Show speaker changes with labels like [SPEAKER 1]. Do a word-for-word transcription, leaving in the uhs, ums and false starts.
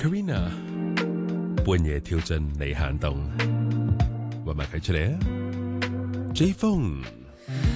[SPEAKER 1] Karina 半夜跳進你行動，搵埋佢出嚟啊 ！J 風。